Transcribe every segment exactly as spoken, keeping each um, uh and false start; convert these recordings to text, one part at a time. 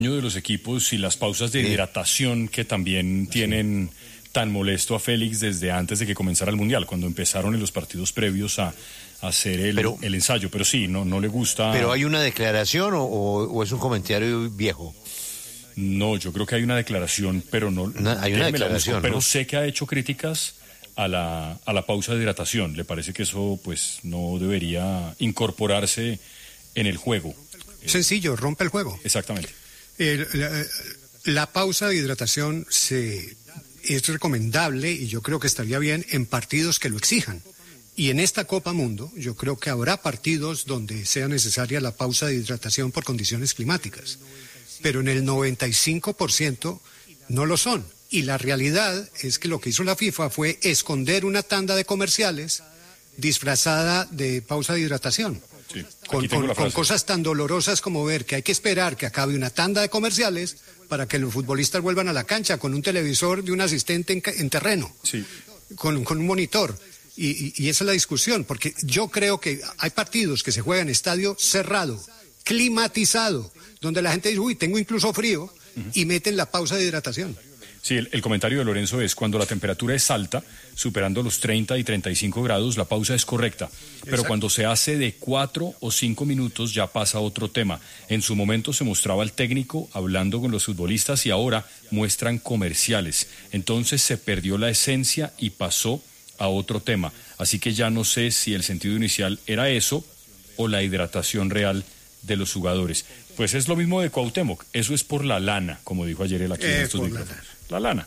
de los equipos y las pausas de hidratación que también tienen tan molesto a Félix desde antes de que comenzara el Mundial, cuando empezaron en los partidos previos a, a hacer el, pero, el ensayo, pero sí, no, no le gusta. ¿Pero hay una declaración o, o, o es un comentario viejo? No, yo creo que hay una declaración, pero no... no hay una declaración, busco, Pero ¿no? sé que ha hecho críticas a la, a la pausa de hidratación. Le parece que eso pues no debería incorporarse en el juego. Sencillo, rompe el juego. Exactamente. El, la, la pausa de hidratación se, es recomendable y yo creo que estaría bien en partidos que lo exijan. Y en esta Copa Mundo yo creo que habrá partidos donde sea necesaria la pausa de hidratación por condiciones climáticas. Pero en el noventa y cinco por ciento no lo son. Y la realidad es que lo que hizo la FIFA fue esconder una tanda de comerciales disfrazada de pausa de hidratación. Sí, con, con, con cosas tan dolorosas como ver que hay que esperar que acabe una tanda de comerciales para que los futbolistas vuelvan a la cancha con un televisor de un asistente en, en terreno, sí. con, con un monitor. Y, y, y esa es la discusión, porque yo creo que hay partidos que se juegan en estadio cerrado, climatizado, donde la gente dice, uy, tengo incluso frío, uh-huh. y meten la pausa de hidratación. Sí, el, el comentario de Lorenzo es, cuando la temperatura es alta, superando los treinta y treinta y cinco grados, la pausa es correcta. Pero Exacto. Cuando se hace de cuatro o cinco minutos ya pasa otro tema. En su momento se mostraba el técnico hablando con los futbolistas y ahora muestran comerciales. Entonces se perdió la esencia y pasó a otro tema. Así que ya no sé si el sentido inicial era eso o la hidratación real de los jugadores. Pues es lo mismo de Cuauhtémoc, eso es por la lana, como dijo ayer el aquí en eh, estos micrófonos. La lana.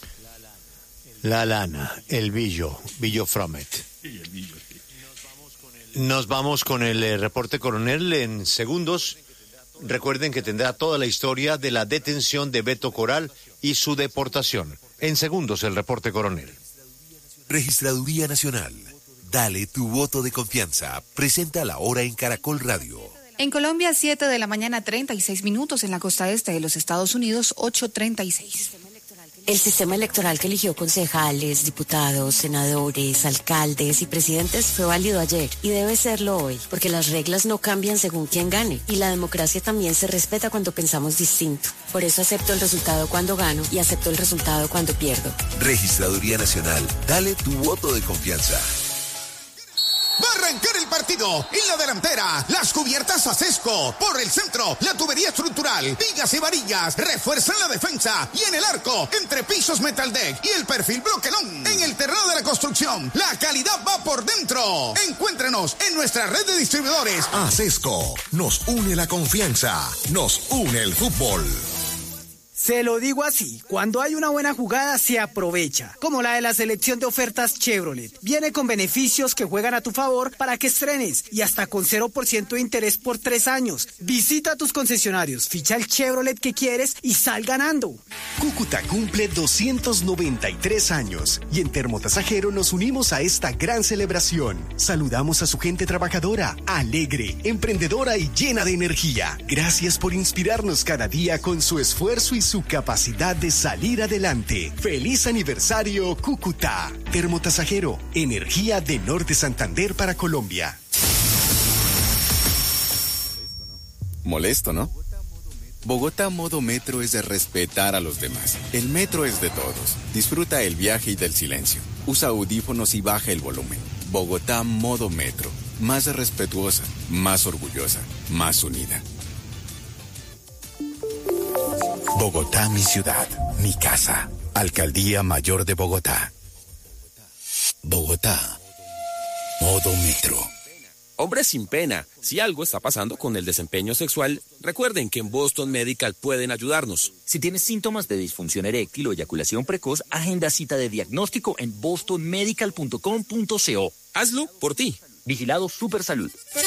La lana, el billo, billo Fromet. Sí, el billo, sí. Nos vamos con el eh, reporte coronel en segundos. Recuerden que tendrá toda la historia de la detención de Beto Coral y su deportación. En segundos el reporte coronel. Registraduría Nacional. Dale tu voto de confianza. Presenta la hora en Caracol Radio. En Colombia, siete de la mañana, treinta y seis minutos. En la costa este de los Estados Unidos, ocho treinta y seis. El sistema electoral que eligió concejales, diputados, senadores, alcaldes y presidentes fue válido ayer y debe serlo hoy, porque las reglas no cambian según quién gane y la democracia también se respeta cuando pensamos distinto. Por eso acepto el resultado cuando gano y acepto el resultado cuando pierdo. Registraduría Nacional, dale tu voto de confianza. Va a arrancar el partido. En la delantera, las cubiertas Acesco. Por el centro, la tubería estructural, vigas y varillas refuerzan la defensa. Y en el arco, entre pisos Metaldeck y el perfil Bloquelón. En el terreno de la construcción, la calidad va por dentro. Encuéntrenos en nuestra red de distribuidores. Acesco, nos une la confianza, nos une el fútbol. Se lo digo así, cuando hay una buena jugada se aprovecha, como la de la selección de ofertas Chevrolet. Viene con beneficios que juegan a tu favor para que estrenes y hasta con cero por ciento de interés por tres años. Visita tus concesionarios, ficha el Chevrolet que quieres y sal ganando. Cúcuta cumple doscientos noventa y tres años y en Termotasajero nos unimos a esta gran celebración. Saludamos a su gente trabajadora, alegre, emprendedora y llena de energía. Gracias por inspirarnos cada día con su esfuerzo y su su capacidad de salir adelante. ¡Feliz aniversario, Cúcuta! Termotasajero, energía de Norte Santander para Colombia. Molesto, ¿no? Bogotá Modo Metro es de respetar a los demás. El metro es de todos. Disfruta el viaje y del silencio. Usa audífonos y baja el volumen. Bogotá Modo Metro. Más respetuosa, más orgullosa, más unida. Bogotá, mi ciudad, mi casa. Alcaldía Mayor de Bogotá. Bogotá, Modo Metro. Hombres sin pena, si algo está pasando con el desempeño sexual, recuerden que en Boston Medical pueden ayudarnos. Si tienes síntomas de disfunción eréctil o eyaculación precoz, agenda cita de diagnóstico en boston medical punto com punto co. Hazlo por ti. Vigilado Supersalud.